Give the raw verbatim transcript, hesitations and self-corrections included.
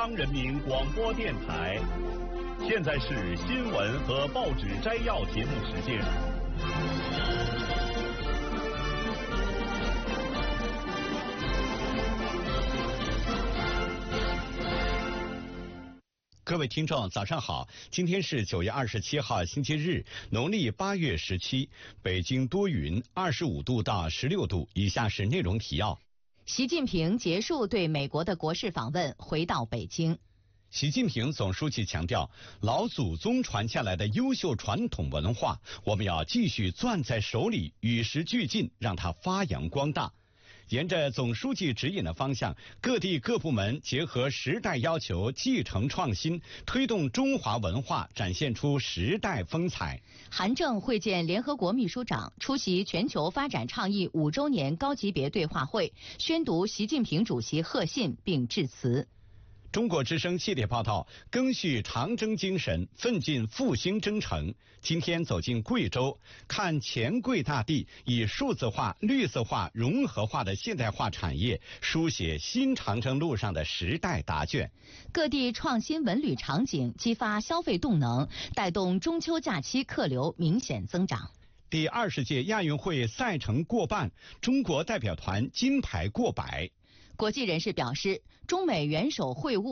央人民广播电台，现在是新闻和报纸摘要节目时间。 各位听众，早上好！今天是九月二十七号，星期日，农历八月十七。北京多云，二十五度到十六度。以下是内容提要： 习近平结束对美国的国事访问，回到北京。 习近平总书记强调，老祖宗传下来的优秀传统文化，我们要继续攥在手里，与时俱进，让它发扬光大。沿着总书记指引的方向，各地各部门结合时代要求，继承创新，推动中华文化展现出时代风采。 韩正会见联合国秘书长，出席全球发展倡议五周年高级别对话会，宣读习近平主席贺信并致辞。 中国之声系列报道，赓续长征精神，奋进复兴征程。今天走进贵州，看黔贵大地以数字化、绿色化、融合化的现代化产业，书写新长征路上的时代答卷。 各地创新文旅场景，激发消费动能，带动中秋假期客流明显增长。 第二十届亚运会赛程过半，中国代表团金牌过百。 国际人士表示，中美元首会晤